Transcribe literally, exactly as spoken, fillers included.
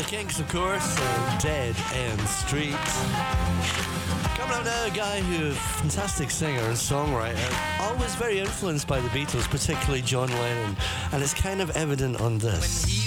The Kinks, of course, uh, Dead End Street. Coming up now, a guy who's a fantastic singer and songwriter, always very influenced by the Beatles, particularly John Lennon, and it's kind of evident on this.